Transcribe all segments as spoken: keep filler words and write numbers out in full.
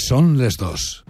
Són les dos.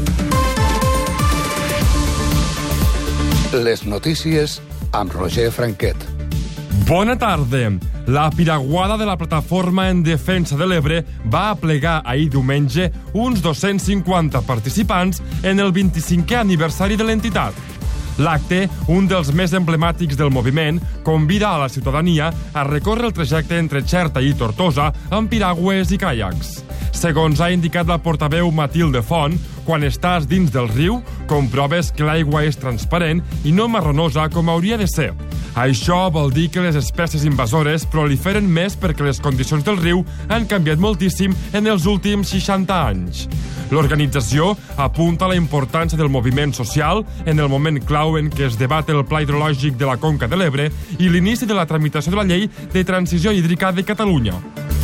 Les notícies amb Roger Franquet. Bona tarda. La piraguada de la Plataforma en Defensa de l'Ebre va aplegar ahir diumenge uns dos-cents cinquanta participants en el vint-i-cinquè aniversari de l'entitat. L'acte, un dels més emblemàtics del moviment, convida a la ciutadania a recórrer el trajecte entre Xerta i Tortosa amb piragües i caiacs. Segons ha indicat la portaveu Matilde Font, quan estàs dins del riu, comproves que l'aigua és transparent i no marronosa com hauria de ser. Això vol dir que les espècies invasores proliferen més perquè les condicions del riu han canviat moltíssim en els últims seixanta anys. L'organització apunta a la importància del moviment social en el moment clau en què es debat el Pla Hidrològic de la Conca de l'Ebre i l'inici de la tramitació de la Llei de Transició Hídrica de Catalunya.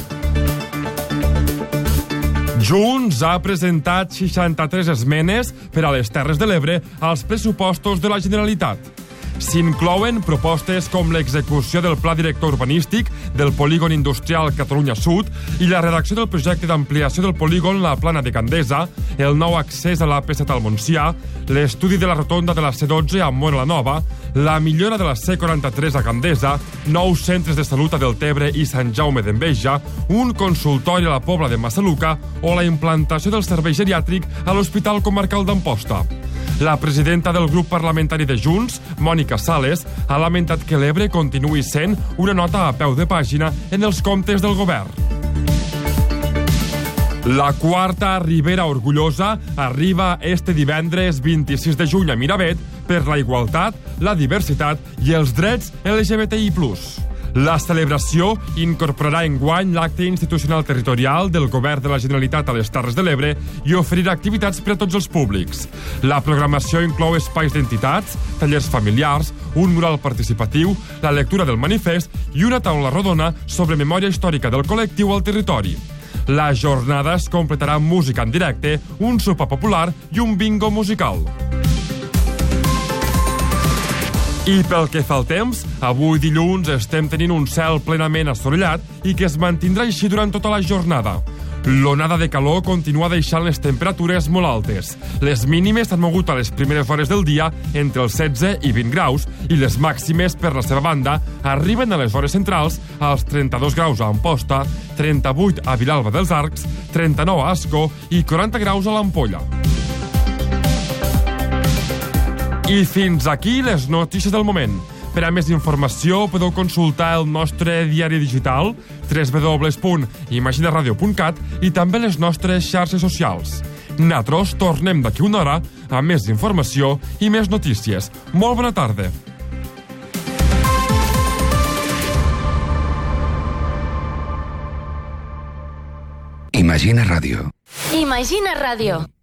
Junts ha presentat seixanta-tres esmenes per a les Terres de l'Ebre als pressupostos de la Generalitat. S'inclouen propostes com l'execució del Pla Director Urbanístic del Polígon Industrial Catalunya Sud i la redacció del projecte d'ampliació del polígon La Plana de Gandesa, el nou accés a l'A P set al Montsià, l'estudi de la rotonda de la C dotze a Móra la Nova, la millora de la C quaranta-tres a Gandesa, nous centres de salut a Deltebre i Sant Jaume d'Enveja, un consultori a la Pobla de Massaluca o la implantació del servei geriàtric a l'Hospital Comarcal d'Amposta. La presidenta del grup parlamentari de Junts, Mònica Sales, ha lamentat que l'Ebre continuï sent una nota a peu de pàgina en els comptes del govern. La quarta Ribera Orgullosa arriba este divendres vint-i-sis de juny a Miravet per la igualtat, la diversitat i els drets L G B T I plus. La celebració incorporarà enguany l'acte institucional territorial del Govern de la Generalitat a les Terres de l'Ebre i oferirà activitats per a tots els públics. La programació inclou espais d'entitats, tallers familiars, un mural participatiu, la lectura del manifest i una taula rodona sobre memòria històrica del col·lectiu al territori. La jornada es completarà amb música en directe, un sopar popular i un bingo musical. I pel que fa al temps, avui dilluns estem tenint un cel plenament assolellat i que es mantindrà així durant tota la jornada. L'onada de calor continua deixant les temperatures molt altes. Les mínimes s'han mogut a les primeres hores del dia entre els setze i vint graus i les màximes, per la seva banda, arriben a les hores centrals als trenta-dos graus a Amposta, trenta-vuit a Vilalba dels Arcs, trenta-nou a Ascó i quaranta graus a l'Ampolla. I fins aquí les notícies del moment. Per a més informació podeu consultar el nostre diari digital w w w punt imaginaradio punt cat i també les nostres xarxes socials. Nosaltres tornem d'aquí una hora amb més informació i més notícies. Molt bona tarda. Imagina Ràdio. Imagina Ràdio.